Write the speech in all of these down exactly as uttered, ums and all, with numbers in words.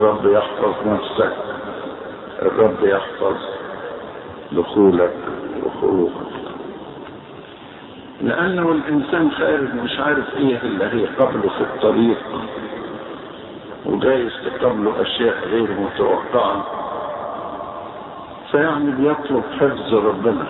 الرب يحفظ نفسك، الرب يحفظ دخولك وخروجك. لأنه الإنسان خارج مش عارف إيه اللي هيقابله في الطريق، وجايز تقابله أشياء غير متوقعة، فيعني بيطلب حفظ ربنا،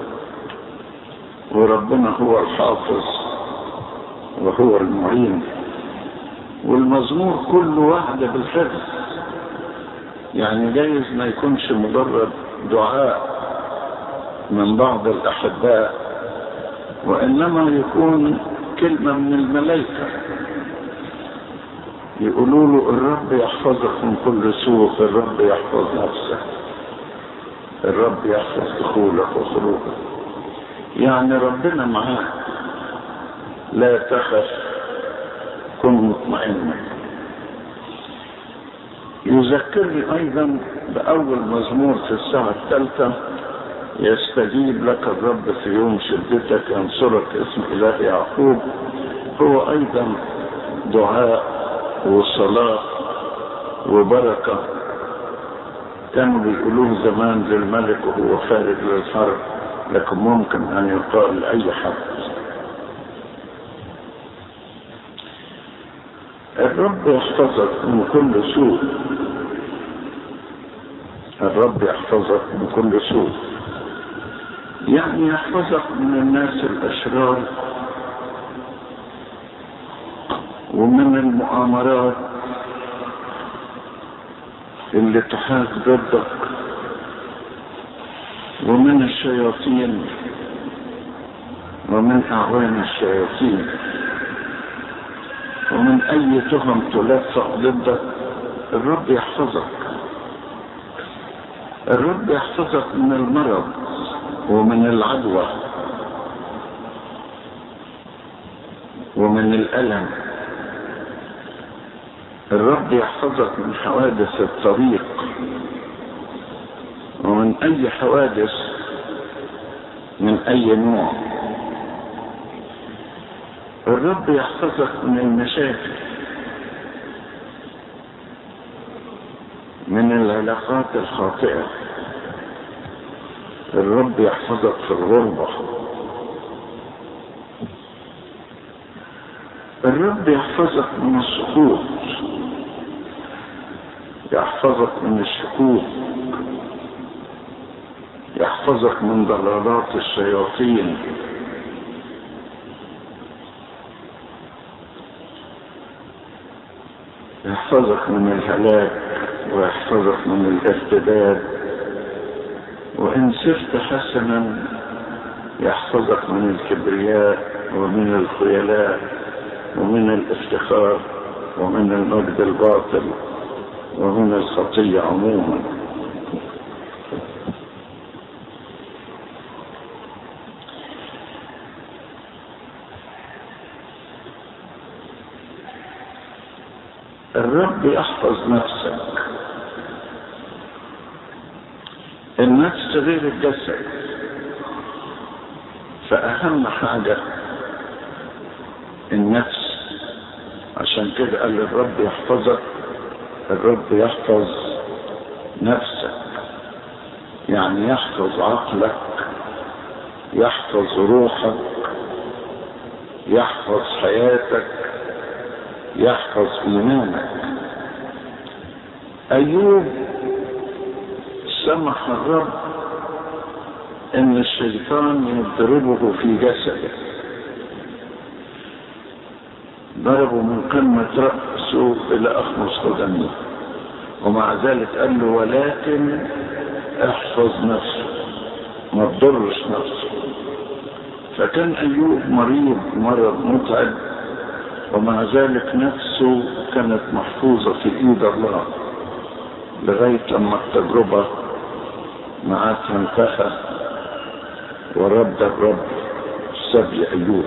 وربنا هو الحافظ وهو المعين. والمزمور كله وعد بالحفظ، يعني جايز ما يكونش مجرد دعاء من بعض الأحباء، وإنما يكون كلمة من الملائكة يقولوا له الرب يحفظك من كل سوء، الرب يحفظ نفسك، الرب يحفظ دخولك وخروجك. يعني ربنا معاك، لا تخف، كن مطمئنا. يذكرني أيضا بأول مزمور في الساعة الثالثة: يستجيب لك الرب في يوم شدتك، ينصرك اسم إله يعقوب. هو أيضا دعاء وصلاة وبركة، كانوا بيقولوه زمان للملك وهو خارج للحرب، لكن ممكن أن يقال لأي حد. الرب يحفظك من كل سوء، الرب يحفظك من كل سوء، يعني يحفظك من الناس الأشرار ومن المؤامرات اللي تحاك ضدك، ومن الشياطين ومن أعوان الشياطين، ومن أي تهم تلفق ضدك. الرب يحفظك، الرب يحفظك من المرض ومن العدوى ومن الألم. الرب يحفظك من حوادث الطريق ومن أي حوادث من أي نوع. الرب يحفظك من المشاكل، من العلاقات الخاطئة. الرب يحفظك في الغربة. الرب يحفظك من السقوط، يحفظك من الشكوك، يحفظك من ضلالات الشياطين، يحفظك من الهلاك، ويحفظك من الارتداد. وإن سرت حسنا يحفظك من الكبرياء ومن الخيلاء ومن الافتخار ومن المجد الباطل ومن الخطية عموما. الرب يحفظ نفسك. النفس غير الجسد، فأهم حاجة النفس. عشان كده قال الرب يحفظك، الرب يحفظ نفسك، يعني يحفظ عقلك، يحفظ روحك، يحفظ حياتك، يحفظ إيمانك. أيوب سمح الرب إن الشيطان يضربه في جسده، ضربه من قمة رأسه إلى أخمص قدمه، ومع ذلك قال له ولكن احفظ نفسه، ما تضرش نفسه. فكان أيوب مريض مرض متعب، ومع ذلك نفسه كانت محفوظة في ايد الله لغاية لما التجربة معاه انتهى ورد الرب سبي ايوب.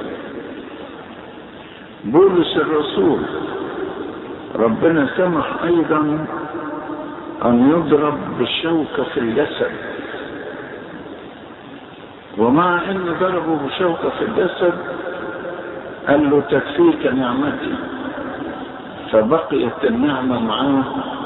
بولس الرسول ربنا سمح ايضا ان يضرب بالشوكة في الجسد، ومع ان ضربه بشوكة في الجسد قال له تكفيك نعمتي، فبقيت النعمة معاه